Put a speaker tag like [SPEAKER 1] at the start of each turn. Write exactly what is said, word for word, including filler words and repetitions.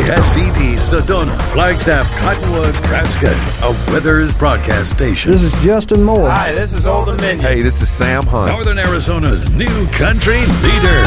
[SPEAKER 1] S E D, Sedona, Flagstaff, Cottonwood, Nebraska, a Weathers broadcast station.
[SPEAKER 2] This is Justin Moore.
[SPEAKER 3] Hi, this is Old Dominion.
[SPEAKER 4] Hey, this is Sam Hunt.
[SPEAKER 1] Northern Arizona's new country leader.